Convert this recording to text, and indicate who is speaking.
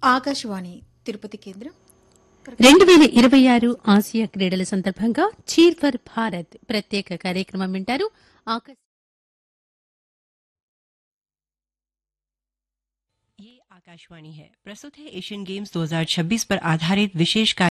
Speaker 1: ఆకాశవాణి తిరుపతి కేంద్రం
Speaker 2: 2026 ఆసియా క్రీడల సందర్భంగా చీర్ ఫర్ భారత్ ప్రత్యేక కార్యక్రమం వింటారు.
Speaker 3: ये आकाशवाणी है। प्रस्तुत है एशियन गेम्स 2026 पर आधारित विशेष